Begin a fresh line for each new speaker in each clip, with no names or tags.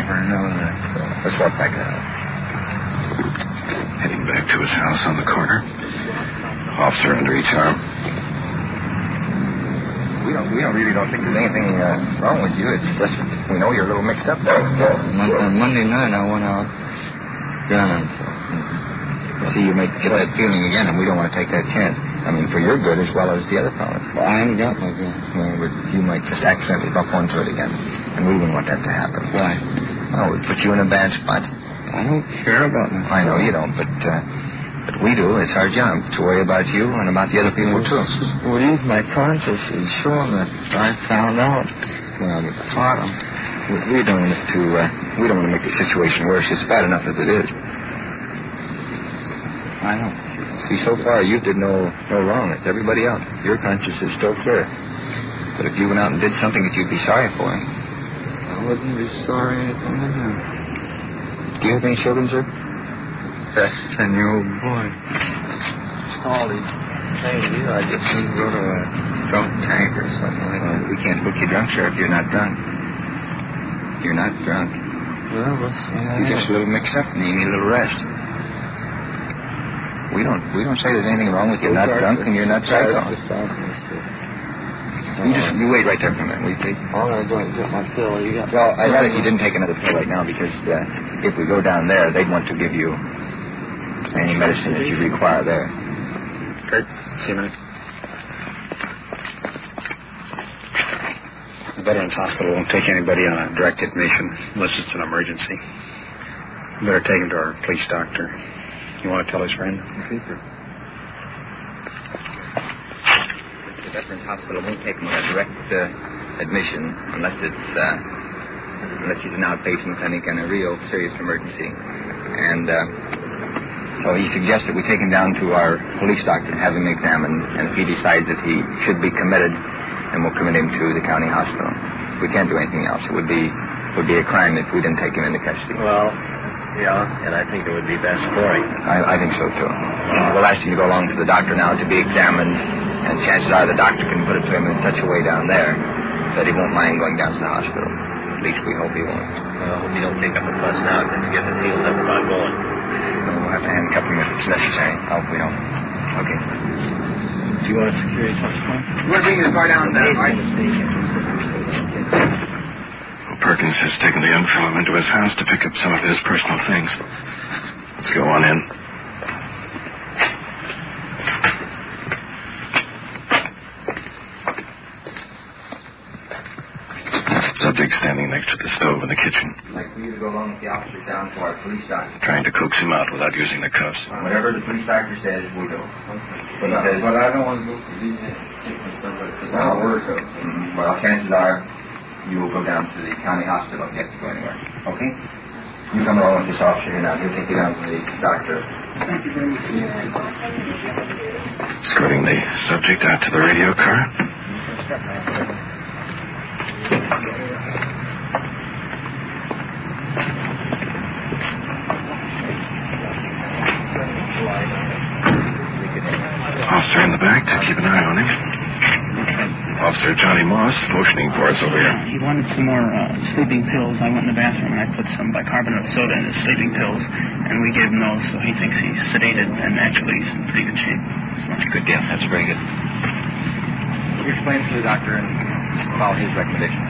never know that.
Let's walk back out.
Heading back to his house on the corner. Officer under each arm.
We really don't think there's anything wrong with you. It's just we know you're a little mixed up there.
On Monday night, I went out gunning.
See, you might get that feeling again, and we don't want to take that chance. I mean, for your good as well as the other fellas.
Well, I ain't got my gun.
Well, but you might just accidentally bump onto it again, and we wouldn't want that to happen.
Why?
Oh, it puts you in a bad spot.
I don't care about myself.
I know you don't, but we do. It's our job to worry about you and about the other people, too.
Well, use my conscience is showing that I found out.
Well, we don't want to make the situation worse. It's bad enough as it is.
I know.
See, so far you did no wrong. It's everybody else. Your conscience is still clear. But if you went out and did something that you'd be sorry for,
I wouldn't be sorry if I had.
Do you have any children, sir?
That's 10-year-old boy. All these things, I just need to go to a drunk tank or something like that.
We can't book you drunk, sir, if you're not drunk. You're not drunk.
Well, let's see.
You're just a little mixed up and you need a little rest. We don't say there's anything wrong with you. You're not drunk and you're not psycho. You wait right there for a minute, will you, please?
All right, go ahead and get my pill.
Well, I'd rather you didn't take another pill right now because if we go down there, they'd want to give you any medicine that you require there.
Kurt, see a minute. The Veterans Hospital won't take anybody on a direct admission unless it's an emergency. You better take him to our police doctor. You want to tell his friend?
The Veterans Hospital won't take him on a direct admission unless it's an outpatient clinic and a real serious emergency. And so he suggests that we take him down to our police doctor and have him examined. And if he decides that he should be committed, then we'll commit him to the county hospital. We can't do anything else. It would be a crime if we didn't take him into custody.
Well, yeah, and I think it would be best for him.
I think so, too. We'll ask him to go along to the doctor now to be examined, and chances are the doctor can put it to him in such a way down there that he won't mind going down to the hospital. At least we hope he won't.
Well, I hope you don't take up a fuss now. Let's get his heels up about going.
We'll have to handcuff him if it's necessary. I hope we don't. Okay.
Do you want a security touch point?
We're bringing the car down there, right?
Perkins has taken the young fellow into his house to pick up some of his personal things. Let's go on in. Subject standing next to the stove in the kitchen.
I'd like for you to go along with the officer down to our police doctor.
Trying to coax him out without using the cuffs.
Whatever the police doctor says, we do.
But I don't want to go for these somebody because I don't work up.
Well, chances are you will go down to the county hospital if you have to go anywhere. Okay? You come along with this officer here now. He'll take you down to the doctor.
Thank you very much.
Escorting the subject out to the radio car. Officer in the back to keep an eye on him. Officer Johnny Moss motioning for us over here.
He wanted some more sleeping pills. I went in the bathroom and I put some bicarbonate of soda in his sleeping pills, and we gave him those, so he thinks he's sedated, and actually he's in pretty good shape.
Good deal. That's very good. You explain to the doctor and follow his recommendation.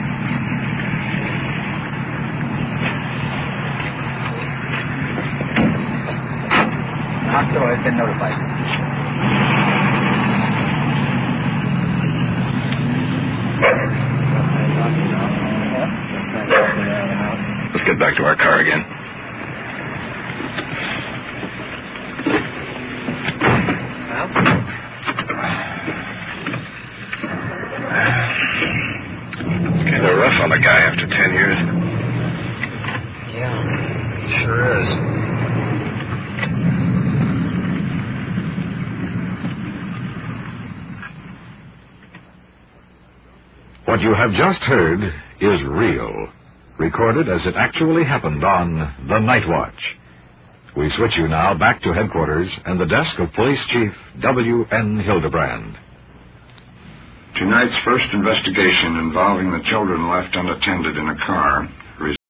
The hospital has been notified.
Let's get back to our car again. It's kind of rough on the guy after 10 years.
Yeah, it sure is.
What you have just heard is real, recorded as it actually happened on The Night Watch. We switch you now back to headquarters and the desk of Police Chief W.N. Hildebrand.
Tonight's first investigation involving the children left unattended in a car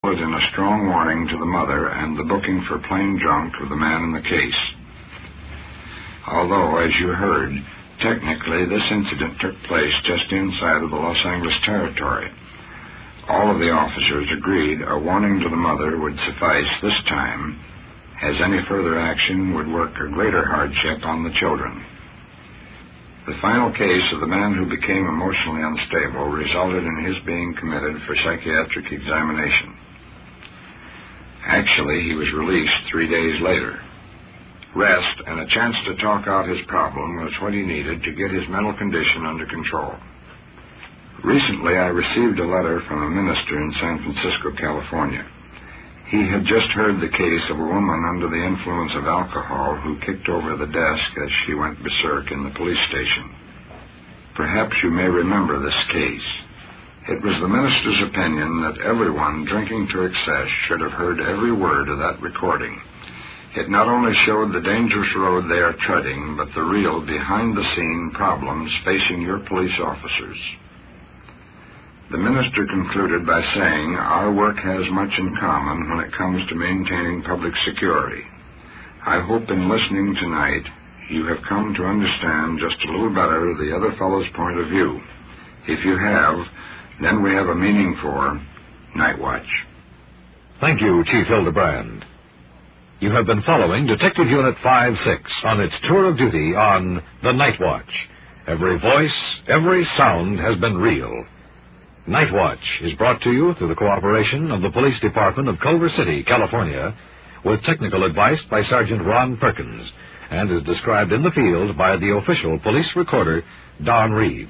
put in a strong warning to the mother and the booking for plain drunk of the man in the case. Although, as you heard, technically this incident took place just inside of the Los Angeles territory. All of the officers agreed a warning to the mother would suffice this time, as any further action would work a greater hardship on the children. The final case of the man who became emotionally unstable resulted in his being committed for psychiatric examination. Actually, he was released 3 days later. Rest and a chance to talk out his problem was what he needed to get his mental condition under control. Recently, I received a letter from a minister in San Francisco, California. He had just heard the case of a woman under the influence of alcohol who kicked over the desk as she went berserk in the police station. Perhaps you may remember this case. It was the minister's opinion that everyone drinking to excess should have heard every word of that recording. It not only showed the dangerous road they are treading, but the real behind-the-scene problems facing your police officers. The minister concluded by saying our work has much in common when it comes to maintaining public security. I hope in listening tonight you have come to understand just a little better the other fellow's point of view. If you have, then we have a meaning for Night Watch.
Thank you, Chief Hildebrand. You have been following Detective Unit 56 on its tour of duty on The Night Watch. Every voice, every sound has been real. Night Watch is brought to you through the cooperation of the Police Department of Culver City, California, with technical advice by Sergeant Ron Perkins, and is described in the field by the official police recorder, Don Reed.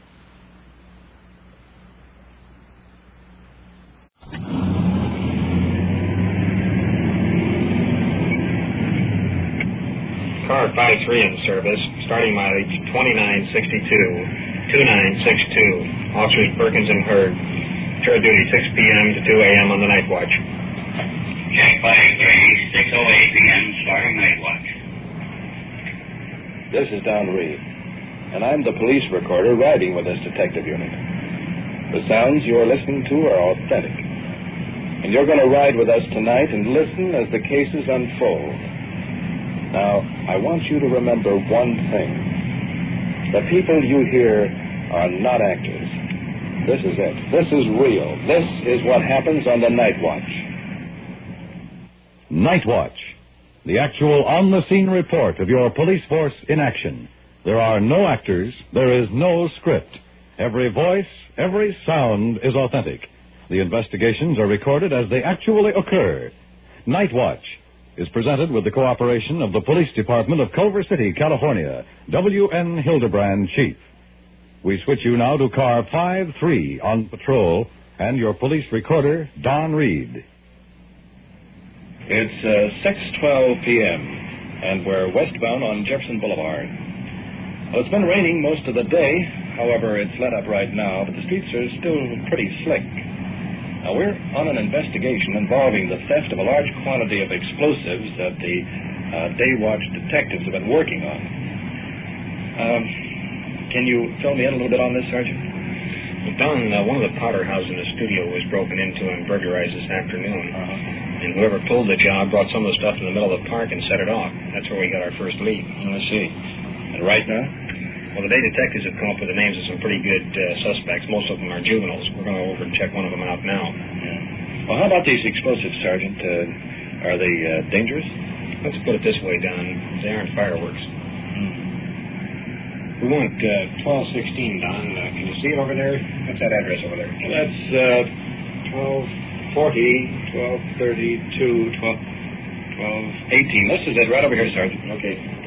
Car 53 in service, starting mileage 2962. 2962. Officers Perkins and Hurd. Tour duty 6 p.m. to 2 a.m. on the Night Watch.
Check 53, 6:08 p.m. starting Night Watch.
This is Don Reed, and I'm the police recorder riding with this detective unit. The sounds you're listening to are authentic, and you're going to ride with us tonight and listen as the cases unfold. Now, I want you to remember one thing. The people you hear are not actors. This is it. This is real. This is what happens on the Night Watch.
Night Watch, the actual on-the-scene report of your police force in action. There are no actors. There is no script. Every voice, every sound is authentic. The investigations are recorded as they actually occur. Night Watch is presented with the cooperation of the Police Department of Culver City, California. W.N. Hildebrand, Chief. We switch you now to car 53 on patrol and your police recorder, Don Reed.
It's 6:12 p.m., and we're westbound on Jefferson Boulevard. Well, it's been raining most of the day. However, it's let up right now, but the streets are still pretty slick. Now, we're on an investigation involving the theft of a large quantity of explosives that the Day Watch detectives have been working on. Can you fill me in a little bit on this, Sergeant?
Well, Don, one of the powder houses in the studio was broken into and burglarized this afternoon. And whoever pulled the job brought some of the stuff in the middle of the park and set it off. That's where we got our first lead.
I see. And right now?
Well, the day detectives have come up with the names of some pretty good suspects. Most of them are juveniles. We're going to go over and check one of them out now.
Yeah. Well, how about these explosives, Sergeant? Are they dangerous?
Let's put it this way, Don. They aren't fireworks. We want 1216, Don. Can you see it over there? What's that address over there?
That's 1240, 1232, 1218. This is it right over here, Sergeant.
Okay.